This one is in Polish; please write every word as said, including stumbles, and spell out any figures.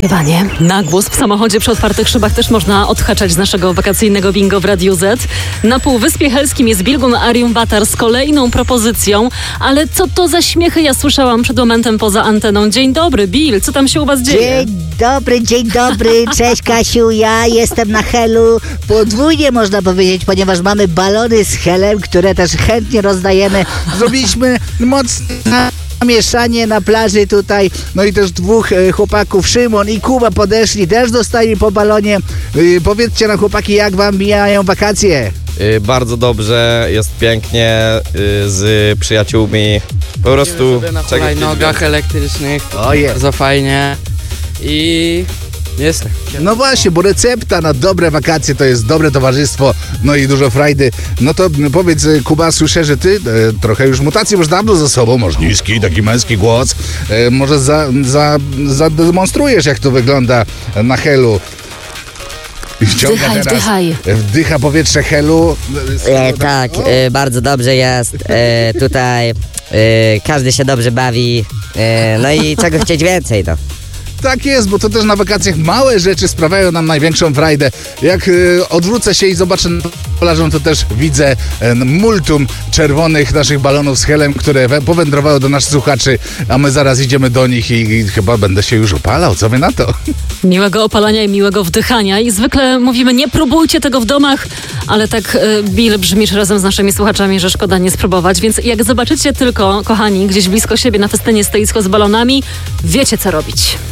Śpiewanie na głos w samochodzie przy otwartych szybach też można odhaczać z naszego wakacyjnego bingo w Radiu Z. Na Półwyspie Helskim jest Bilgun Arium Batar z kolejną propozycją, ale co to za śmiechy ja słyszałam przed momentem poza anteną. Dzień dobry, Bill, co tam się u was dzieje? Dzień dobry, dzień dobry, cześć Kasiu, ja jestem na Helu, podwójnie można powiedzieć, ponieważ mamy balony z helem, które też chętnie rozdajemy. Zrobiliśmy mocne mieszanie na plaży tutaj, no i też dwóch e, chłopaków, Szymon i Kuba podeszli, też dostali po balonie. E, powiedzcie nam, chłopaki, jak wam mijają wakacje? Y, bardzo dobrze, jest pięknie, y, z przyjaciółmi, po prostu sobie na czego hulajnogach chcieć elektrycznych, O jest. bardzo fajnie i jest. No właśnie, bo recepta na dobre wakacje to jest dobre towarzystwo, no i dużo frajdy. No to powiedz, Kuba, słyszę, że ty e, trochę już mutacji masz dawno za sobą, masz niski, taki męski głos. E, może za, za, zademonstrujesz, jak to wygląda na Helu. Ściąga Wdychaj, teraz, wdychaj. Wdycha powietrze Helu. E, tak, e, bardzo dobrze jest. E, tutaj e, każdy się dobrze bawi. E, no i czego chcieć więcej, no. Tak jest, bo to też na wakacjach małe rzeczy sprawiają nam największą frajdę. Jak y, odwrócę się i zobaczę na plażą, to też widzę y, multum czerwonych naszych balonów z helem, które we, powędrowały do naszych słuchaczy, a my zaraz idziemy do nich i, i chyba będę się już opalał. Co wy na to? Miłego opalania i miłego wdychania. I zwykle mówimy, nie próbujcie tego w domach, ale tak, y, Bill, brzmisz razem z naszymi słuchaczami, że szkoda nie spróbować. Więc jak zobaczycie tylko, kochani, gdzieś blisko siebie na festynie stoisko z balonami, wiecie co robić.